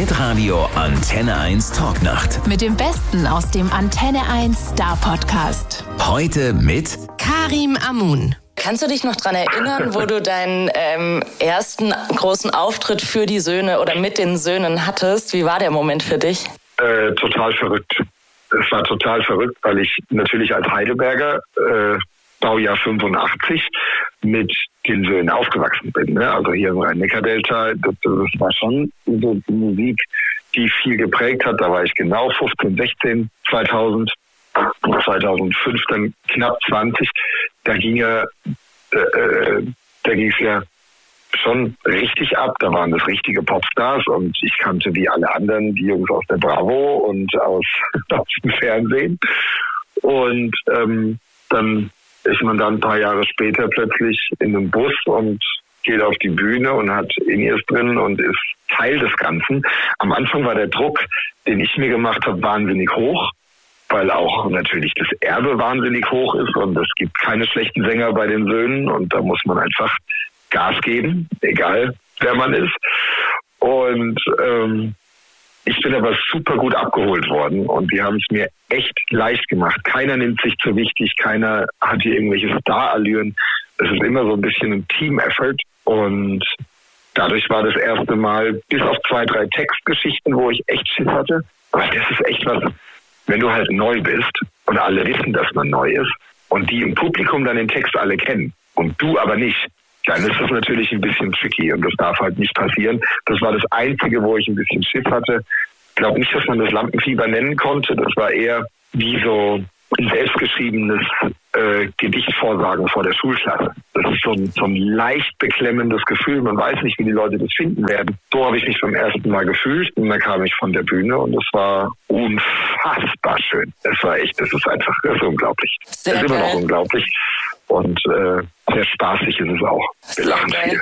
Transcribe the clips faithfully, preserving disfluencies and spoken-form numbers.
Hitradio Antenne eins Talknacht. Mit dem Besten aus dem Antenne eins Star Podcast. Heute mit Karim Amun. Kannst du dich noch daran erinnern, wo du deinen ähm, ersten großen Auftritt für die Söhne oder mit den Söhnen hattest? Wie war der Moment für dich? Äh, total verrückt. Es war total verrückt, weil ich natürlich als Heidelberger, äh, Baujahr fünfundachtzig, mit den Söhnen aufgewachsen bin. Ne? Also hier im Rhein-Neckar-Delta, das, das war schon so die Musik, die viel geprägt hat. Da war ich genau fünfzehn, sechzehn, zweitausend, zweitausendfünf dann knapp zwanzig. Da ging ja, äh, da ging es ja schon richtig ab. Da waren das richtige Popstars und ich kannte wie alle anderen die Jungs aus der Bravo und aus, aus dem Fernsehen. Und ähm, dann ist man dann ein paar Jahre später plötzlich in einem Bus und geht auf die Bühne und hat In-Ears drin und ist Teil des Ganzen. Am Anfang war der Druck, den ich mir gemacht habe, wahnsinnig hoch, weil auch natürlich das Erbe wahnsinnig hoch ist und es gibt keine schlechten Sänger bei den Söhnen und da muss man einfach Gas geben, egal wer man ist. Und ähm, ich bin aber super gut abgeholt worden und die haben es mir echt leicht gemacht. Keiner nimmt sich zu wichtig, keiner hat hier irgendwelche Star-Allüren. Es ist immer so ein bisschen ein Team-Effort und dadurch war das erste Mal, bis auf zwei, drei Textgeschichten, wo ich echt Schiss hatte. Aber das ist echt was, wenn du halt neu bist und alle wissen, dass man neu ist und die im Publikum dann den Text alle kennen und du aber nicht, dann ist das natürlich ein bisschen tricky und das darf halt nicht passieren. Das war das Einzige, wo ich ein bisschen Schiss hatte. Ich glaube nicht, dass man das Lampenfieber nennen konnte. Das war eher wie so ein selbstgeschriebenes äh, Gedichtvorsagen vor der Schulklasse. Das ist so ein, so ein leicht beklemmendes Gefühl. Man weiß nicht, wie die Leute das finden werden. So habe ich mich beim ersten Mal gefühlt und dann kam ich von der Bühne und es war unfassbar schön. Es war echt, das ist einfach, das ist unglaublich. Es ist immer noch unglaublich. Und äh, sehr spaßig ist es auch. Wir lachen viel.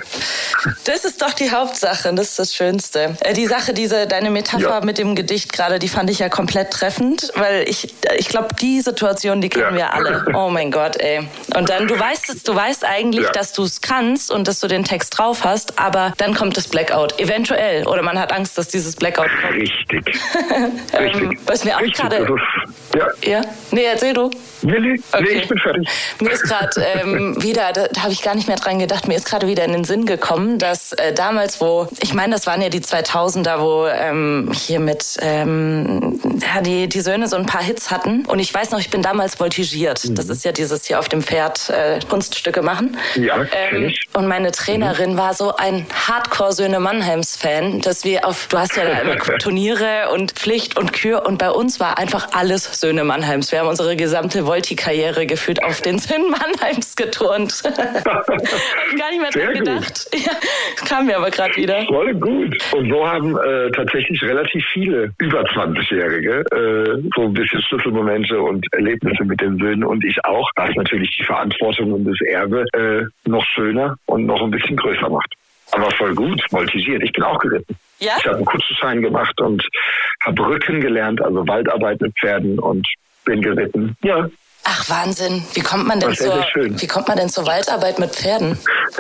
Das ist doch die Hauptsache, das ist das Schönste. Äh, die Sache, diese deine Metapher ja. mit dem Gedicht gerade, die fand ich ja komplett treffend, weil ich ich glaube, die Situation, die kennen ja. wir alle. Oh mein Gott, ey. Und dann, du weißt es, du weißt eigentlich, ja. dass du es kannst und dass du den Text drauf hast, aber dann kommt das Blackout, eventuell. Oder man hat Angst, dass dieses Blackout kommt. Richtig. ähm, Richtig. Was mir auch gerade... Ja. ja. Nee, erzähl du. Nee, nee, okay. nee ich bin fertig. Mir ist gerade ähm, wieder, da, da habe ich gar nicht mehr dran gedacht, mir ist gerade wieder in den Sinn gekommen, dass äh, damals, wo, ich meine, das waren ja die zweitausender, wo ähm, hier mit, ähm, ja, die, die Söhne so ein paar Hits hatten. Und ich weiß noch, ich bin damals voltigiert. Mhm. Das ist ja dieses hier auf dem Pferd äh, Kunststücke machen. Ja, ähm, ich. Und meine Trainerin mhm. war so ein Hardcore-Söhne-Mannheims-Fan, dass wir auf, du hast ja da immer Turniere und Pflicht und Kür und bei uns war einfach alles Söhne Mannheims. Wir haben unsere gesamte Volti-Karriere gefühlt auf den Söhnen Mannheims geturnt. Hab ich gar nicht mehr dran gedacht. Ja, kam mir aber gerade wieder. Voll gut. Und so haben äh, tatsächlich relativ viele über zwanzigjährige äh, so ein bisschen Schlüsselmomente und Erlebnisse mit den Söhnen und ich auch, was natürlich die Verantwortung und das Erbe äh, noch schöner und noch ein bisschen größer macht. Aber voll gut, voltigiert. Ich bin auch geritten. Ja? Ich habe einen Kutschenschein gemacht und habe Rücken gelernt, also Waldarbeit mit Pferden und bin geritten. Ja. Ach, Wahnsinn. Wie kommt man denn zur, wie kommt man denn zur Waldarbeit mit Pferden?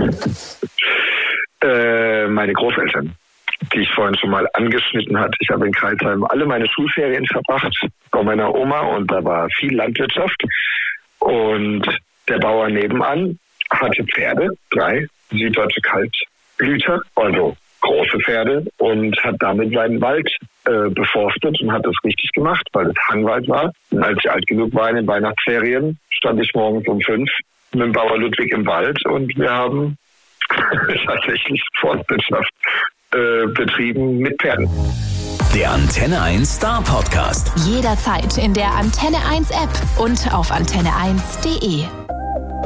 äh, meine Großeltern, die ich vorhin schon mal angeschnitten hatte. Ich habe in Crailsheim alle meine Schulferien verbracht bei meiner Oma und da war viel Landwirtschaft. Und der Bauer nebenan hatte Pferde, drei süddeutsche Kaltblüter, also große Pferde, und hat damit seinen Wald äh, beforstet und hat das richtig gemacht, weil es Hangwald war. Und als ich alt genug war in den Weihnachtsferien, stand ich morgens um fünf mit dem Bauer Ludwig im Wald und wir haben tatsächlich Forstwirtschaft äh, betrieben mit Pferden. Der Antenne eins Star Podcast. Jederzeit in der Antenne eins App und auf antenne eins punkt de.